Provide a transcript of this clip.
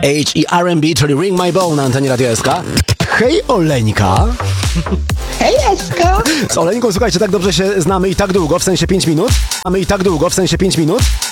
H i R&B, czyli Ring My Bone na antenie Radio SK. Hej Oleńka. Hej, Eska! Z Oleńką, słuchajcie, tak dobrze się znamy i tak długo, w sensie 5 minut. Mamy i tak długo, w sensie 5 minut,